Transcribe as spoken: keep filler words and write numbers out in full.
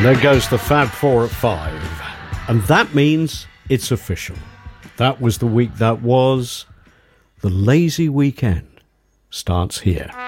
There goes the Fab Four at five. And that means it's official. That was the week that was. The lazy weekend starts here.